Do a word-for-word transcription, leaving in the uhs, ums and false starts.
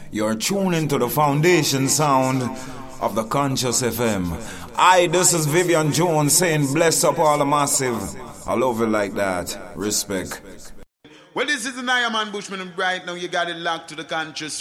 You're tuning to the foundation sound of the Conscious F M. I, this is Vivian Jones saying bless up all the massive. I love it like that. Respect. Well, this is the Naya Man Bushman, and right now you got it locked to the Conscious